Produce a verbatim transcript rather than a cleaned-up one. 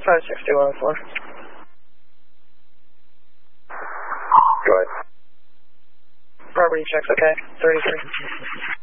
five six two one four. Go ahead. Property checks okay. thirty-three.